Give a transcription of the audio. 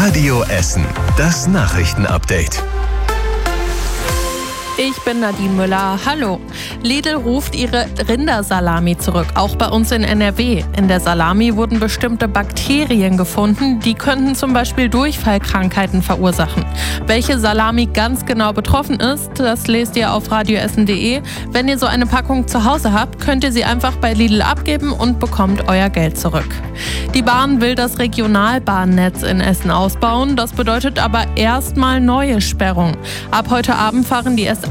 Radio Essen, das Nachrichtenupdate. Ich bin Nadine Müller. Hallo. Lidl ruft ihre Rindersalami zurück, auch bei uns in NRW. In der Salami wurden bestimmte Bakterien gefunden, die könnten zum Beispiel Durchfallkrankheiten verursachen. Welche Salami ganz genau betroffen ist, das lest ihr auf radioessen.de. Wenn ihr so eine Packung zu Hause habt, könnt ihr sie einfach bei Lidl abgeben und bekommt euer Geld zurück. Die Bahn will das Regionalbahnnetz in Essen ausbauen. Das bedeutet aber erstmal neue Sperrungen. Ab heute Abend fahren die